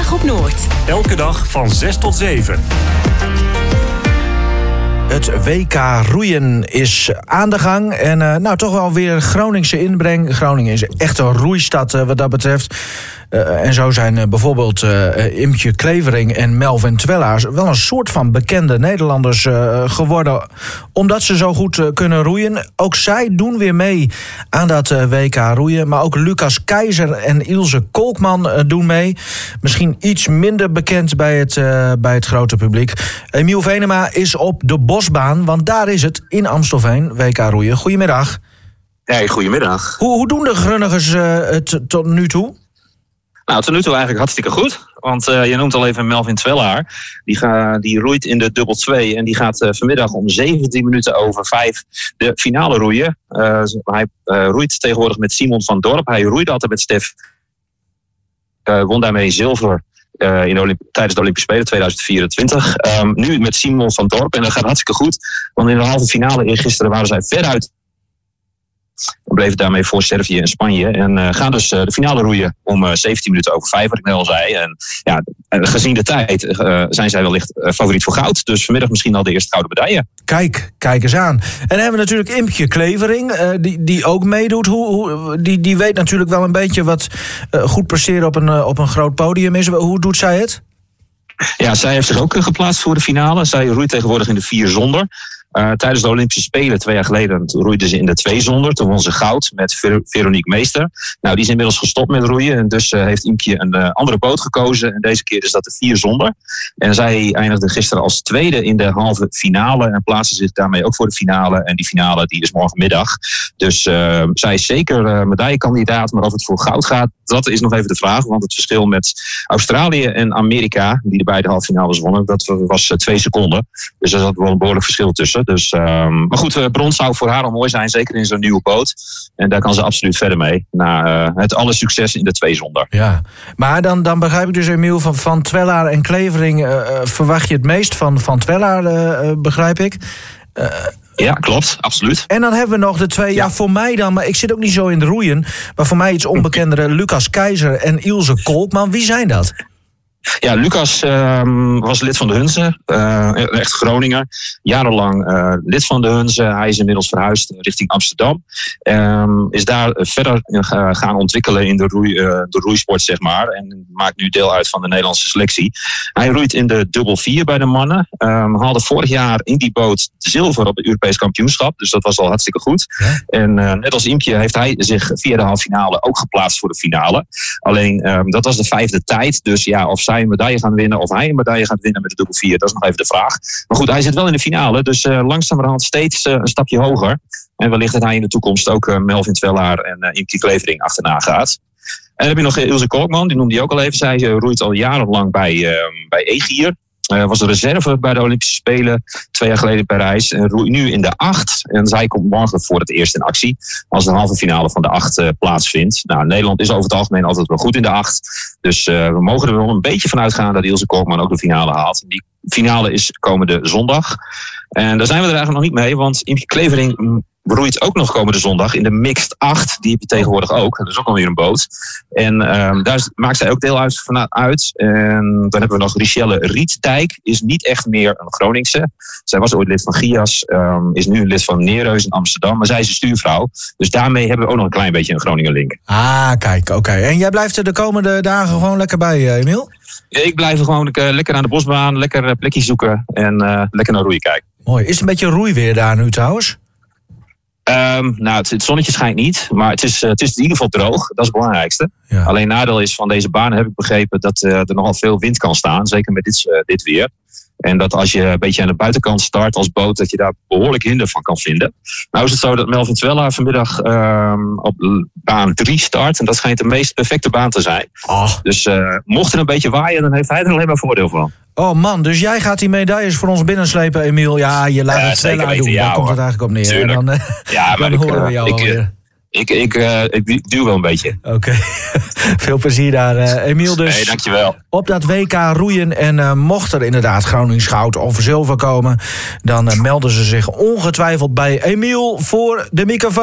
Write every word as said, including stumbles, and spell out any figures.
Zondagmiddag op Noord. Elke dag van zes tot zeven. Het W K roeien is aan de gang. En uh, nou, toch wel weer Groningse inbreng. Groningen is echt een roeistad uh, wat dat betreft. Uh, en zo zijn uh, bijvoorbeeld uh, Imke Clevering en Melvin Twellaars wel een soort van bekende Nederlanders uh, geworden, omdat ze zo goed uh, kunnen roeien. Ook zij doen weer mee aan dat uh, W K roeien. Maar ook Lucas Keizer en Ilse Kolkman uh, doen mee. Misschien iets minder bekend bij het, uh, bij het grote publiek. Emiel Venema is op de Bosbaan, want daar is het in Amstelveen, W K roeien. Goedemiddag. Hey, goedemiddag. Hoe, hoe doen de Grunnigers uh, het tot nu toe? Nou, tot nu toe eigenlijk hartstikke goed. Want uh, je noemt al even Melvin Twellaar. Die, ga, die roeit in de dubbel twee. En die gaat uh, vanmiddag om zeventien minuten over vijf de finale roeien. Uh, hij uh, roeit tegenwoordig met Simon van Dorp. Hij roeide altijd met Stef. Uh, won daarmee zilver uh, in de Olymp- tijdens de Olympische Spelen tweeduizend vierentwintig. Um, nu met Simon van Dorp. En dat gaat hartstikke goed. Want in de halve finale eergisteren waren zij veruit. We bleven daarmee voor Servië en Spanje. En uh, gaan dus uh, de finale roeien om uh, zeventien minuten over vijf, wat ik net al zei. En ja, gezien de tijd uh, zijn zij wellicht uh, favoriet voor goud. Dus vanmiddag misschien al de eerste gouden medaille. Kijk, kijk eens aan. En dan hebben we natuurlijk Imke Clevering, uh, die, die ook meedoet. Hoe, hoe, die, die weet natuurlijk wel een beetje wat uh, goed presteren op een, uh, op een groot podium is. Hoe doet zij het? Ja, zij heeft zich ook uh, geplaatst voor de finale. Zij roeit tegenwoordig in de vier zonder. Uh, tijdens de Olympische Spelen twee jaar geleden roeide ze in de twee zonder. Toen won ze goud met Ver- Veronique Meester. Nou, die is inmiddels gestopt met roeien. En dus uh, heeft Imke een uh, andere boot gekozen. En deze keer is dat de vier zonder. En zij eindigde gisteren als tweede in de halve finale. En plaatste zich daarmee ook voor de finale. En die finale die is morgenmiddag. Dus uh, zij is zeker uh, medaillekandidaat. Maar of het voor goud gaat, dat is nog even de vraag. Want het verschil met Australië en Amerika, die de beide halve finales wonnen, dat was uh, twee seconden. Dus daar zat wel een behoorlijk verschil tussen. Dus, um, maar goed, uh, brons zou voor haar al mooi zijn, zeker in zo'n nieuwe boot. En daar kan ze absoluut verder mee. Na uh, het alle succes in de twee zonder. Ja, maar dan, dan begrijp ik dus, Emiel, van, van Twellaar en Clevering uh, verwacht je het meest van, van Twellaar, uh, begrijp ik. Uh, Ja, klopt, absoluut. En dan hebben we nog de twee, ja. ja, voor mij dan, maar ik zit ook niet zo in de roeien, maar voor mij iets onbekendere Lucas Keizer en Ilse Kolkman. Wie zijn dat? Ja, Lucas uh, was lid van de Hunze, uh, echt Groninger. Jarenlang uh, lid van de Hunze. Hij is inmiddels verhuisd richting Amsterdam. Um, is daar verder uh, gaan ontwikkelen in de, roei, uh, de roeisport, zeg maar. En maakt nu deel uit van de Nederlandse selectie. Hij roeit in de dubbel vier bij de mannen. Um, haalde vorig jaar in die boot zilver op het Europees kampioenschap. Dus dat was al hartstikke goed. Ja. En uh, net als Imke heeft hij zich via de halve finale ook geplaatst voor de finale. Alleen, um, dat was de vijfde tijd. Dus ja, of zij een medaille gaan winnen of hij een medaille gaat winnen met de dubbel vier, dat is nog even de vraag. Maar goed, hij zit wel in de finale, dus uh, langzamerhand steeds uh, een stapje hoger. En wellicht dat hij in de toekomst ook uh, Melvin Twellaar en uh, Imke Clevering achterna gaat. En dan heb je nog Ilse Kolkman, die noemde je ook al even. Zij uh, roeit al jarenlang bij, uh, bij Egier. Uh, was de reserve bij de Olympische Spelen twee jaar geleden in Parijs. En roeit nu in de acht. En zij komt morgen voor het eerst in actie. Als de halve finale van de acht uh, plaatsvindt. Nou, Nederland is over het algemeen altijd wel goed in de acht. Dus uh, we mogen er wel een beetje van uitgaan dat Ilse Kolkman ook de finale haalt. Die finale is komende zondag. En daar zijn we er eigenlijk nog niet mee. Want Imke Clevering roeit ook nog komende zondag in de mixed acht. Die heb je tegenwoordig ook. Dat is ook alweer een boot. En um, daar maakt zij ook deel uit, van uit. En dan hebben we nog Richelle Rietdijk. Is niet echt meer een Groningse. Zij was ooit lid van Gias. Um, is nu lid van Neerheus in Amsterdam. Maar zij is een stuurvrouw. Dus daarmee hebben we ook nog een klein beetje een Groninger link. Ah, kijk, oké. Okay. En jij blijft er de komende dagen gewoon lekker bij, Emiel? Ik blijf er gewoon uh, lekker aan de Bosbaan. Lekker uh, plekjes zoeken. En uh, lekker naar roeien kijken. Mooi. Is het een beetje roeiweer daar nu trouwens? Um, nou, het, het zonnetje schijnt niet, maar het is, uh, het is in ieder geval droog. Dat is het belangrijkste. Ja. Alleen nadeel is van deze baan, heb ik begrepen, dat uh, er nogal veel wind kan staan. Zeker met dit, uh, dit weer. En dat als je een beetje aan de buitenkant start als boot, dat je daar behoorlijk hinder van kan vinden. Nou is het zo dat Melvin Twellaar vanmiddag um, op baan drie start. En dat schijnt de meest perfecte baan te zijn. Oh. Dus uh, mocht er een beetje waaien, dan heeft hij er alleen maar voordeel van. Oh man, dus jij gaat die medailles voor ons binnenslepen, Emiel. Ja, je laat uh, het Twellaar doen, ja, daar komt het eigenlijk op neer. En dan, uh, ja, maar dan ik, horen we jou ik, alweer. Ik, ik, uh, ik duw wel een beetje. Oké, okay. Veel plezier daar, uh, Emiel. Dus hey, dankjewel. Op dat W K roeien. En uh, mocht er inderdaad Gronings goud of zilver komen, dan uh, melden ze zich ongetwijfeld bij Emiel voor de microfoon.